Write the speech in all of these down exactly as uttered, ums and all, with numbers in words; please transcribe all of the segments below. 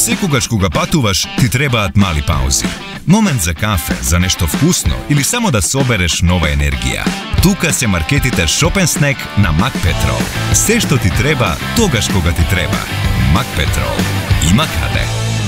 Секогаш кога патуваш, ти требаат мали паузи. Момент за кафе, за нешто вкусно или само да собереш нова енергија. Тука се маркетите Shop and Snack на Макпетрол. Се што ти треба, тогаш кога ти треба. Макпетрол. Има каде.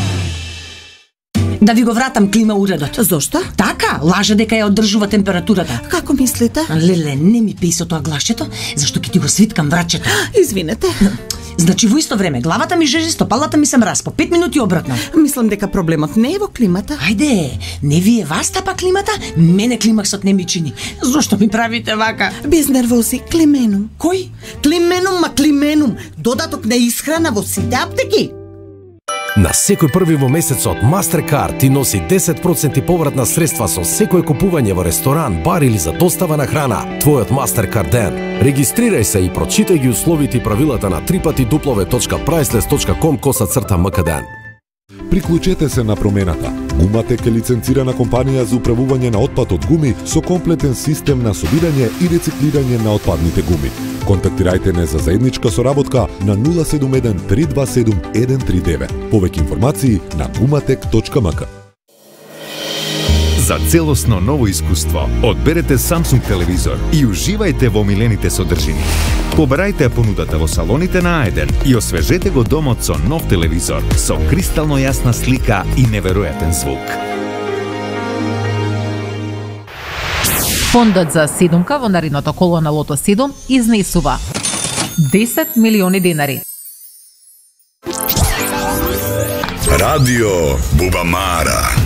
Да ви го вратам клима уредот. Зошто? Така, лаже дека ја одржува температурата. Како мислите? Леле, не ми писа тоа глашчето, зашто ќе ти го свиткам врачето. Извинете. Значи во исто време главата ми жежи, стопалата ми се мраз, по пет минути обратно. Мислам дека проблемот не е во климата. Ајде, не вие вас тапа климата, мене климаксот не ми чини. Зошто ми правите вака? Без нервози, клименум. Кој? Клименум, ма клименум. Додаток на исхрана во сите аптеки. На секој први во месецот Mastercard ти носи десет проценти повратна средства со секој купување во ресторан, бар или за достава на храна. Твојот Mastercard ден. Регистрирај се и прочитај ги условите и правилата на три пати дуплове точка прайслес точка ком коса црта мкден. Приклучете се на промената. Гуматек е лиценцирана компанија за управување на отпад од гуми со комплетен систем на собирање и рециклирање на отпадните гуми. Контактирајте не за заедничка соработка на нула седум еден три два седум еден три девет. Повеќе информации на гуматек точка мк. За целосно ново искуство, одберете Samsung телевизор и уживајте во омилените содржини. Побарајте понудата во салоните на Аеден и освежете го домот со нов телевизор со кристално јасна слика и неверојатен звук. Фондот за седумка во наредното коло на Лото седум изнесува десет милиони денари. Радио Бубамара.